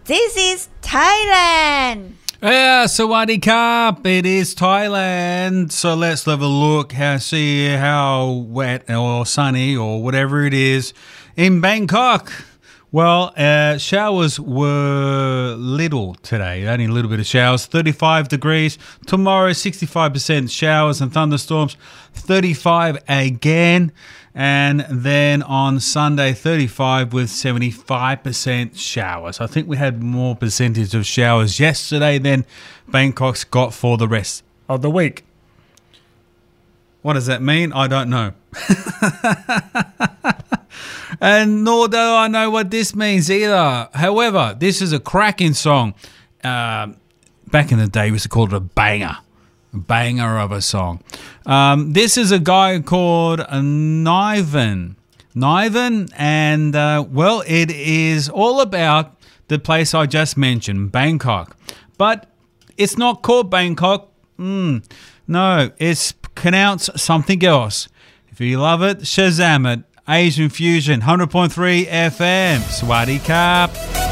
This is Thailand. Yeah, Sawadee Krap. It is Thailand. So let's have a look, see how wet or sunny or whatever it is in Bangkok. Well, showers were little today, only a little bit of showers, 35 degrees. Tomorrow, 65% showers and thunderstorms, 35 again. And then on Sunday, 35 with 75% showers. I think we had more percentage of showers yesterday than Bangkok's got for the rest of the week. What does that mean? I don't know. And nor do I know what this means either. However, this is a cracking song. Back in the day, we used to call it a banger. A banger of a song. This is a guy called Niven. And, well, it is all about the place I just mentioned, Bangkok. But it's not called Bangkok. No, it's pronounced something else. If you love it, Shazam it. Asian Fusion, 100.3 FM. Sawadee Krap.